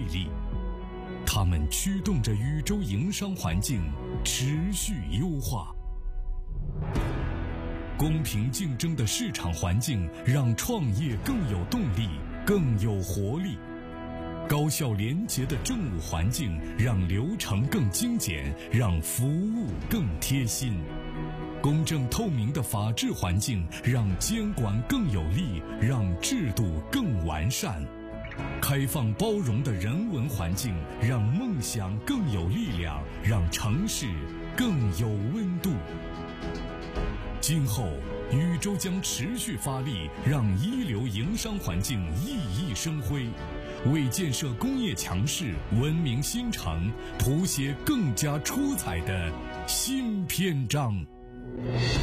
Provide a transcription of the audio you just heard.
力，它们驱动着宇宙营商环境持续优化。公平竞争的市场环境让创业更有动力，更有活力。高效廉洁的政务环境让流程更精简，让服务更贴心。公正透明的法治环境让监管更有力，让制度更完善。开放包容的人文环境让梦想更有力量，让城市更有温度。今后宇宙将持续发力，让一流营商环境熠熠生辉，为建设工业强市、文明新城谱写更加出彩的新篇章。